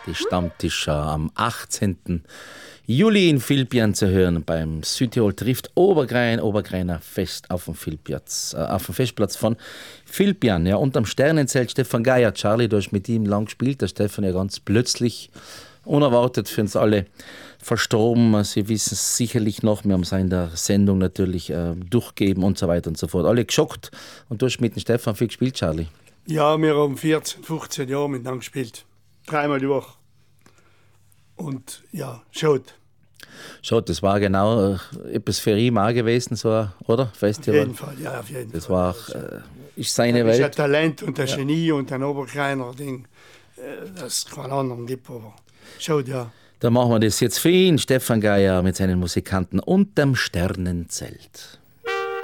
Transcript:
Die Stammtischer am 18. Juli in Vilpian zu hören beim Südtirol trifft Obergreiner Fest auf dem Festplatz von Vilpian. Ja, unterm Sternenzelt Stefan Geier. Charlie, du hast mit ihm lang gespielt. Der Stefan ja ganz plötzlich, unerwartet für uns alle verstorben. Sie wissen es sicherlich noch. Wir haben es in der Sendung natürlich durchgegeben und so weiter und so fort. Alle geschockt. Und du hast mit dem Stefan viel gespielt, Charlie. Ja, wir haben 14, 15 Jahre miteinander gespielt. 3-mal die Woche. Und ja, schaut, das war genau etwas für ihn auch gewesen, so, oder? Festival. Auf jeden Fall, ja, auf jeden das Fall. War, ist seine Er Welt. ist ein Talent und ein Genie und ein Oberkleiner Ding, das es keinen anderen gibt, aber schaut, ja. Da machen wir das jetzt für ihn, Stefan Geier mit seinen Musikanten unterm Sternenzelt.